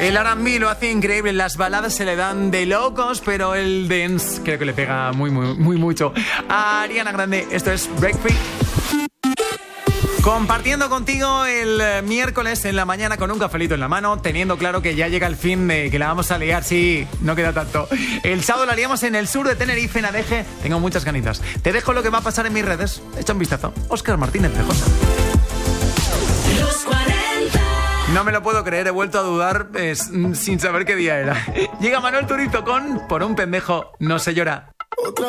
El R&B lo hace increíble, las baladas se le dan de locos, pero el dance creo que le pega muy mucho. A Ariana Grande, esto es Break Free. Compartiendo contigo el miércoles en la mañana con un cafelito en la mano, teniendo claro que ya llega el fin de que la vamos a liar, sí, no queda tanto. El sábado la liamos en el sur de Tenerife, en Adeje, tengo muchas ganitas. Te dejo lo que va a pasar en mis redes, echa un vistazo. Óscar Martínez PJ. Los 40. No me lo puedo creer, he vuelto a dudar sin saber qué día era. Llega Manuel Turizo con Por un pendejo no se llora. Otra